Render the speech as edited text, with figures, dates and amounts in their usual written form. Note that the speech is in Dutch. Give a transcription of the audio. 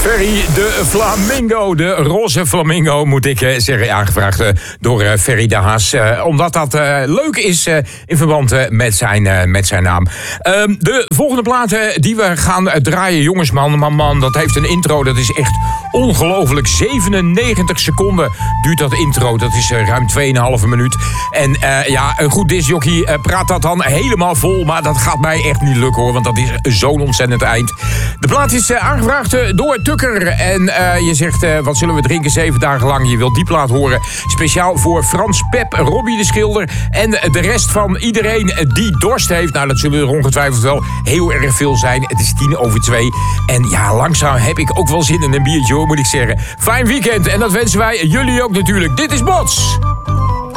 Ferry de Flamingo, de roze flamingo moet ik zeggen, aangevraagd door Ferry de Haas. Omdat dat leuk is in verband met zijn naam. De volgende plaat die we gaan draaien, jongensman, man, dat heeft een intro, dat is echt ongelooflijk. 97 seconden duurt dat intro, dat is ruim 2,5 minuut. En een goed discjockey praat dat dan helemaal vol, maar dat gaat mij echt niet lukken hoor, want dat is zo'n ontzettend eind. De plaat is aangevraagd door Tukker. En je zegt, wat zullen we drinken 7 dagen lang? Je wilt die plaat horen. Speciaal voor Frans, Pep, Robbie de Schilder en de rest van iedereen die dorst heeft. Nou, dat zullen er ongetwijfeld wel heel erg veel zijn. Het is 2:10. En ja, langzaam heb ik ook wel zin in een biertje hoor, moet ik zeggen. Fijn weekend en dat wensen wij jullie ook natuurlijk. Dit is Bots.